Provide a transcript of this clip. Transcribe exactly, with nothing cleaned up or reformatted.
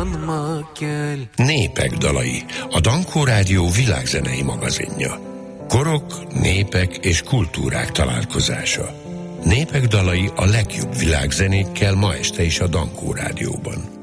yanma gel. Népek dalai, a Dankó Rádió világzenei magazinja. Korok, népek és kultúrák találkozása. Népek dalai a legjobb világzenékkel ma este is a Dankó Rádióban.